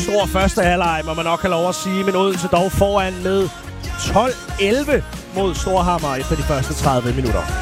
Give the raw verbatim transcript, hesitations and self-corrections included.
Stor første halvleg, må man nok have lov at sige, men Odense dog foran med tolv elleve mod Storhamar efter de første tredive minutter.